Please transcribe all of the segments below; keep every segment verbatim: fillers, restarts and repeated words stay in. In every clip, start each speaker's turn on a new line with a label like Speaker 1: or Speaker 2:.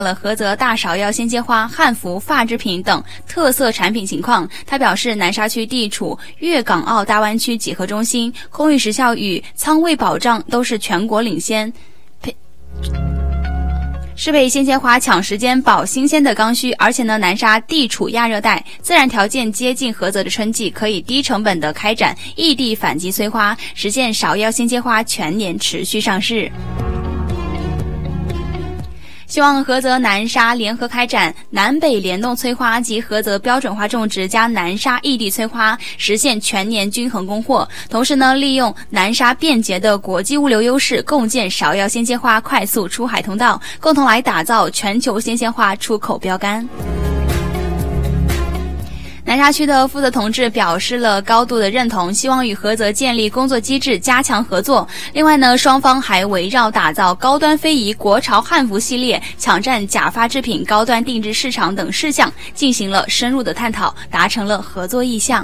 Speaker 1: 了菏泽大芍药鲜接花、汉服发制品等特色产品情况。他表示，南沙区地处粤港澳大湾区几何中心，空域时效与仓位保障都是全国领先，适配鲜接花抢时间保新鲜的刚需。而且呢，南沙地处亚热带，自然条件接近菏泽的春季，可以低成本的开展异地反季催花，实现芍药鲜接花全年持续上市。希望菏泽南沙联合开展南北联动催花及菏泽标准化种植加南沙异地催花，实现全年均衡供货。同时呢，利用南沙便捷的国际物流优势，共建芍药鲜接花快速出海通道，共同来打造全球鲜鲜花出口标杆。南沙区的负责同志表示了高度的认同，希望与菏泽建立工作机制，加强合作。另外呢，双方还围绕打造高端非遗国潮汉服系列、抢占假发制品高端定制市场等事项进行了深入的探讨，达成了合作意向。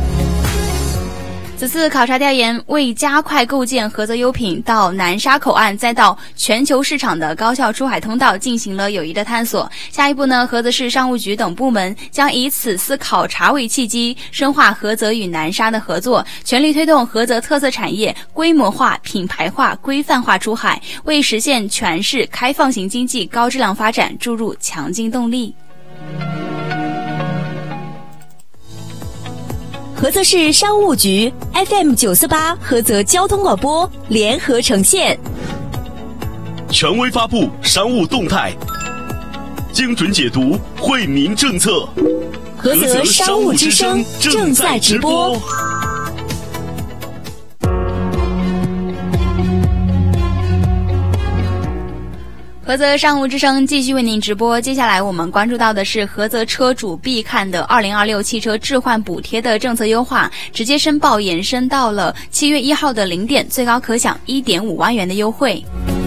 Speaker 1: 此次考察调研为加快构建菏泽优品到南沙口岸再到全球市场的高效出海通道进行了有益的探索。下一步呢，菏泽市商务局等部门将以此次考察为契机，深化菏泽与南沙的合作，全力推动菏泽特色产业规模化、品牌化、规范化出海，为实现全市开放型经济高质量发展注入强劲动力。
Speaker 2: 菏泽市商务局 F M 九四八菏泽交通广播联合呈现，
Speaker 3: 权威发布商务动态，精准解读惠民政策。
Speaker 2: 菏泽商务之声正在直播。
Speaker 1: 菏泽商务之声继续为您直播。接下来我们关注到的是菏泽车主必看的二零二六汽车置换补贴的政策优化，直接申报延伸到了七月一号的零点，最高可享 一点五万元的优惠。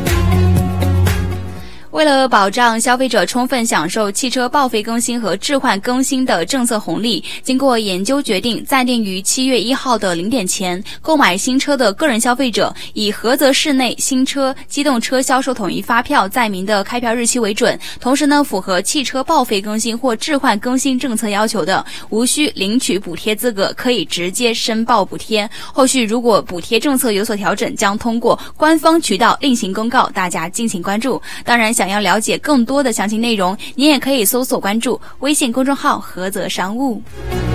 Speaker 1: 为了保障消费者充分享受汽车报废更新和置换更新的政策红利，经过研究决定，暂定于七月一号的零点前购买新车的个人消费者，以菏泽市内新车机动车销售统一发票载明的开票日期为准。同时呢，符合汽车报废更新或置换更新政策要求的，无需领取补贴资格，可以直接申报补贴。后续如果补贴政策有所调整，将通过官方渠道另行公告，大家敬请关注。当然，想要了解更多的详情内容，您也可以搜索关注微信公众号菏泽商务。